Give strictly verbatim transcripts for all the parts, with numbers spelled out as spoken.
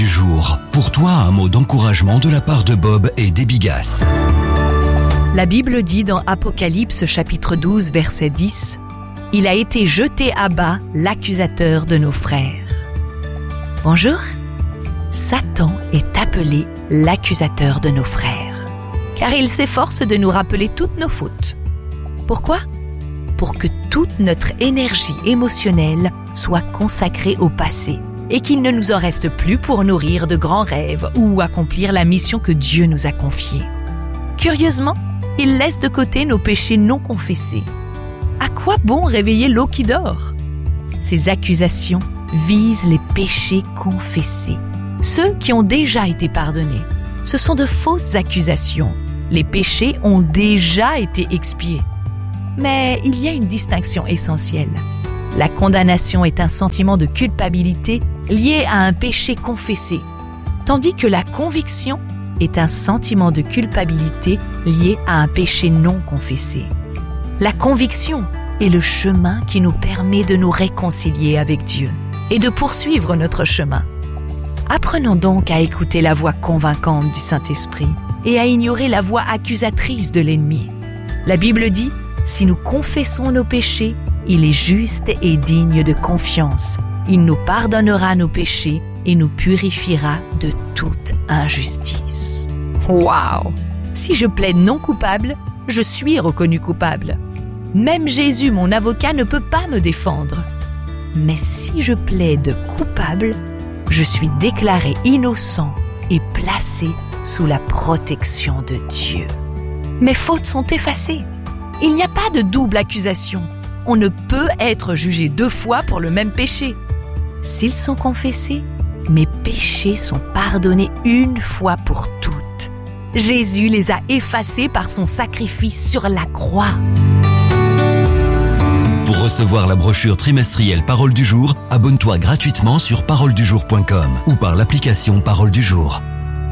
du jour. Pour toi, un mot d'encouragement de la part de Bob et d'Ebigas. La Bible dit dans Apocalypse chapitre douze verset dix « Il a été jeté à bas l'accusateur de nos frères ». Bonjour, Satan est appelé l'accusateur de nos frères, car il s'efforce de nous rappeler toutes nos fautes. Pourquoi ? Pour que toute notre énergie émotionnelle soit consacrée au passé et qu'il ne nous en reste plus pour nourrir de grands rêves ou accomplir la mission que Dieu nous a confiée. Curieusement, il laisse de côté nos péchés non confessés. À quoi bon réveiller l'eau qui dort ? Ces accusations visent les péchés confessés, ceux qui ont déjà été pardonnés. Ce sont de fausses accusations. Les péchés ont déjà été expiés. Mais il y a une distinction essentielle. La condamnation est un sentiment de culpabilité lié à un péché confessé, tandis que la conviction est un sentiment de culpabilité lié à un péché non confessé. La conviction est le chemin qui nous permet de nous réconcilier avec Dieu et de poursuivre notre chemin. Apprenons donc à écouter la voix convaincante du Saint-Esprit et à ignorer la voix accusatrice de l'ennemi. La Bible dit « Si nous confessons nos péchés, il est juste et digne de confiance. Il nous pardonnera nos péchés et nous purifiera de toute injustice. » Waouh! Si je plaide non coupable, je suis reconnu coupable. Même Jésus, mon avocat, ne peut pas me défendre. Mais si je plaide coupable, je suis déclaré innocent et placé sous la protection de Dieu. Mes fautes sont effacées. Il n'y a pas de double accusation. On ne peut être jugé deux fois pour le même péché. S'ils sont confessés, mes péchés sont pardonnés une fois pour toutes. Jésus les a effacés par son sacrifice sur la croix. Pour recevoir la brochure trimestrielle Parole du jour, abonne-toi gratuitement sur parole du jour point com ou par l'application Parole du jour.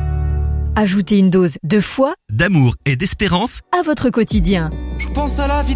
Ajoutez une dose de foi, d'amour et d'espérance à votre quotidien. Je pense à la vie.